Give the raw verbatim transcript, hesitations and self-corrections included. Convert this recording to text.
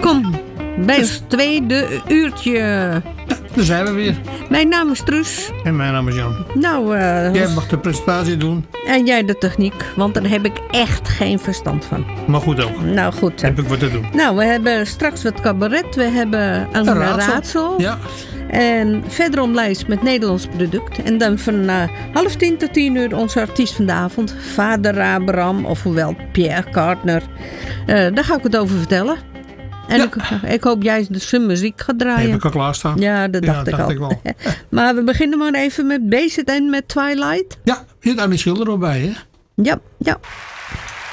Welkom bij ons tweede uurtje. Ja, daar zijn we weer. Mijn naam is Truus. En mijn naam is Jan. Nou, uh, Jij mag de presentatie doen. En jij de techniek, want daar heb ik echt geen verstand van. Maar goed ook. Nou, goed zo. Heb ik wat te doen. Nou, we hebben straks wat cabaret. We hebben een, Een raadsel. raadsel. Ja. En verder om lijst met Nederlands product. En dan van uh, half tien tot tien uur onze artiest van de avond. Vader Abraham, ofwel Pierre Cardner. Uh, daar ga ik het over vertellen. En Ja. ik, ik hoop jij zijn muziek gaat draaien. Heb ik al klaarstaan. Ja, dat dacht, ja, ik, dacht al. ik wel. Maar we beginnen maar even met B Z N met Twilight. Ja, zit Annie Schilder erbij, hè? Ja, ja.